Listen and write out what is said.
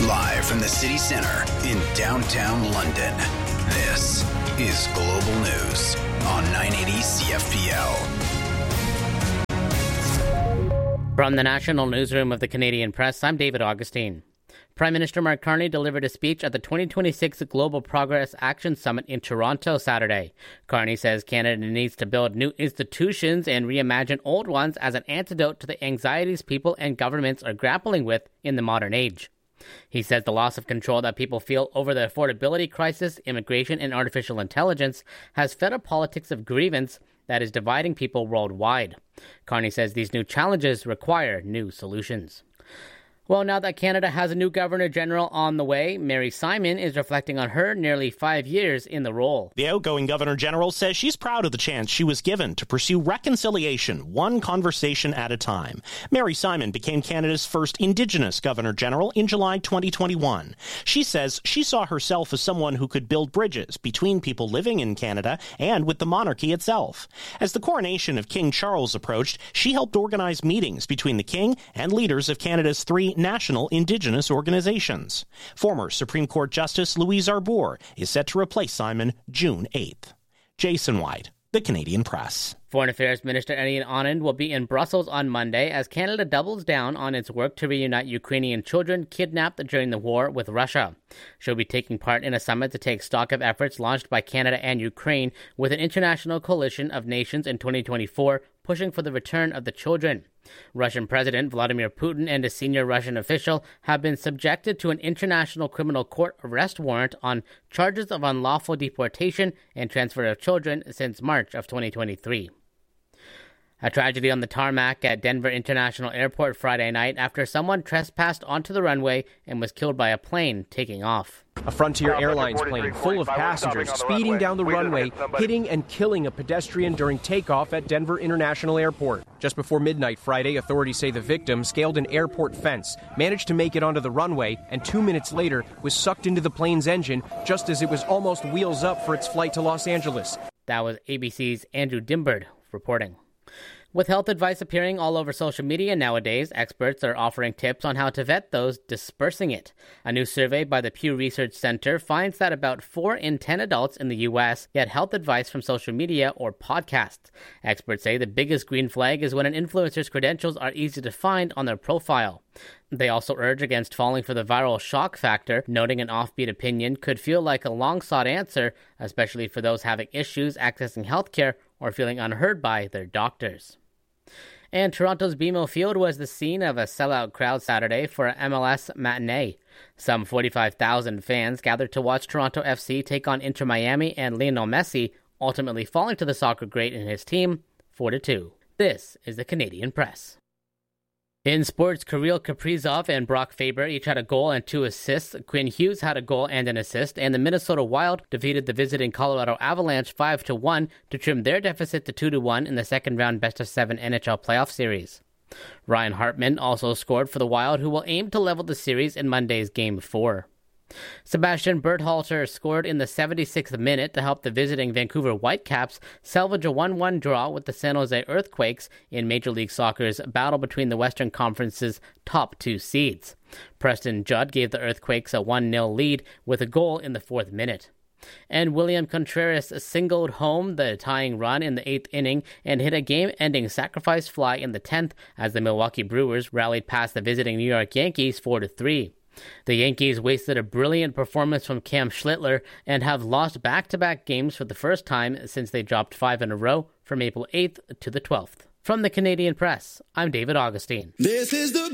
Live from the city centre in downtown London, this is Global News on 980 CFPL. From the National Newsroom of the Canadian Press, I'm David Augustine. Prime Minister Mark Carney delivered a speech at the 2026 Global Progress Action Summit in Toronto Saturday. Carney says Canada needs to build new institutions and reimagine old ones as an antidote to the anxieties people and governments are grappling with in the modern age. He says the loss of control that people feel over the affordability crisis, immigration, and artificial intelligence has fed a politics of grievance that is dividing people worldwide. Carney says these new challenges require new solutions. Well, now that Canada has a new Governor-General on the way, Mary Simon is reflecting on her nearly 5 years in the role. The outgoing Governor-General says she's proud of the chance she was given to pursue reconciliation, one conversation at a time. Mary Simon became Canada's first Indigenous Governor-General in July 2021. She says she saw herself as someone who could build bridges between people living in Canada and with the monarchy itself. As the coronation of King Charles approached, she helped organize meetings between the King and leaders of Canada's 3 national Indigenous organizations. Former Supreme Court Justice Louise Arbour is set to replace Simon June 8th. Jason White, The Canadian Press. Foreign Affairs Minister Ariane Anand will be in Brussels on Monday as Canada doubles down on its work to reunite Ukrainian children kidnapped during the war with Russia. She'll be taking part in a summit to take stock of efforts launched by Canada and Ukraine with an international coalition of nations in 2024 pushing for the return of the children. Russian President Vladimir Putin and a senior Russian official have been subjected to an International Criminal Court arrest warrant on charges of unlawful deportation and transfer of children since March of 2023. A tragedy on the tarmac at Denver International Airport Friday night after someone trespassed onto the runway and was killed by a plane taking off. A Frontier Airlines plane full of passengers speeding down the runway, hitting and killing a pedestrian during takeoff at Denver International Airport. Just before midnight Friday, authorities say the victim scaled an airport fence, managed to make it onto the runway, and 2 minutes later was sucked into the plane's engine just as it was almost wheels up for its flight to Los Angeles. That was ABC's Andrew Dimbard reporting. With health advice appearing all over social media nowadays, experts are offering tips on how to vet those dispersing it. A new survey by the Pew Research Center finds that about 4 in 10 adults in the U.S. get health advice from social media or podcasts. Experts say the biggest green flag is when an influencer's credentials are easy to find on their profile. They also urge against falling for the viral shock factor, noting an offbeat opinion could feel like a long-sought answer, especially for those having issues accessing healthcare or feeling unheard by their doctors. And Toronto's BMO Field was the scene of a sellout crowd Saturday for an MLS matinee. Some 45,000 fans gathered to watch Toronto FC take on Inter Miami and Lionel Messi, ultimately falling to the soccer great and his team 4-2. This is the Canadian Press. In sports, Kirill Kaprizov and Brock Faber each had a goal and 2 assists. Quinn Hughes had a goal and an assist, and the Minnesota Wild defeated the visiting Colorado Avalanche 5-1 to trim their deficit to 2-1 in the second-round best-of-7 NHL playoff series. Ryan Hartman also scored for the Wild, who will aim to level the series in Monday's Game 4. Sebastian Berhalter scored in the 76th minute to help the visiting Vancouver Whitecaps salvage a 1-1 draw with the San Jose Earthquakes in Major League Soccer's battle between the Western Conference's top 2 seeds. Preston Judd gave the Earthquakes a 1-0 lead with a goal in the 4th minute. And William Contreras singled home the tying run in the 8th inning and hit a game-ending sacrifice fly in the 10th as the Milwaukee Brewers rallied past the visiting New York Yankees 4-3. The Yankees wasted a brilliant performance from Cam Schlittler and have lost back-to-back games for the first time since they dropped 5 in a row from April 8th to the 12th. From the Canadian Press, I'm David Augustine. This is the